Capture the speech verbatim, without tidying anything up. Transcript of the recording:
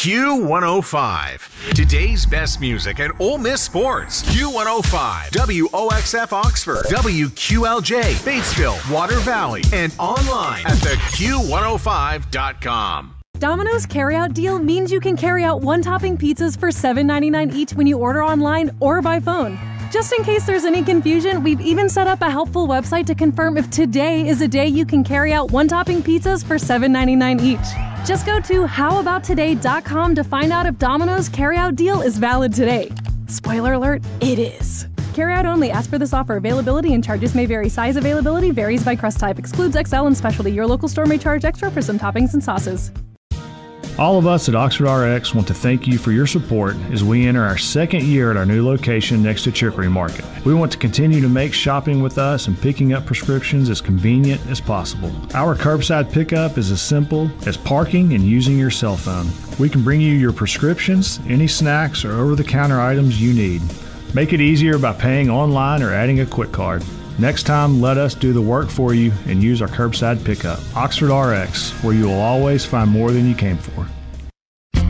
Q one oh five. Today's best music and Ole Miss sports. Q one oh five. W O X F Oxford. W Q L J Batesville, Water Valley, and online at the Q one oh five dot com. Domino's carryout deal means you can carry out one-topping pizzas for seven ninety-nine each when you order online or by phone. Just in case there's any confusion, we've even set up a helpful website to confirm if today is a day you can carry out one-topping pizzas for seven ninety-nine each. Just go to how about today dot com to find out if Domino's carryout deal is valid today. Spoiler alert, it is. Carryout only. Ask for this offer. Availability and charges may vary. Size availability varies by crust type. Excludes X L and specialty. Your local store may charge extra for some toppings and sauces. All of us at Oxford R X want to thank you for your support as we enter our second year at our new location next to Chicory Market. We want to continue to make shopping with us and picking up prescriptions as convenient as possible. Our curbside pickup is as simple as parking and using your cell phone. We can bring you your prescriptions, any snacks, or over-the-counter items you need. Make it easier by paying online or adding a quick card. Next time, let us do the work for you and use our curbside pickup. Oxford R X, where you will always find more than you came for.